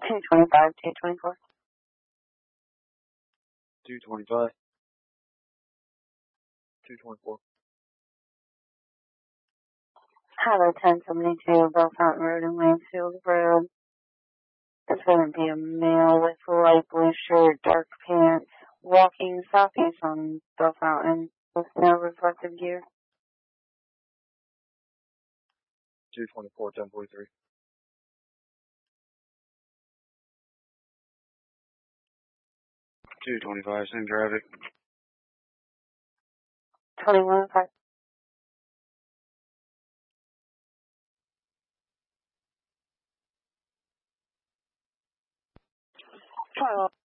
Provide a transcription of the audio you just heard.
225, 224. 225. 224. Highway 1072, Bell Fountain Road and Lansfield Road. It's going to be a male with light blue shirt, dark pants, walking southeast on Bell Fountain with no reflective gear. 224, 1043. 225, same traffic. 21, 5. 21.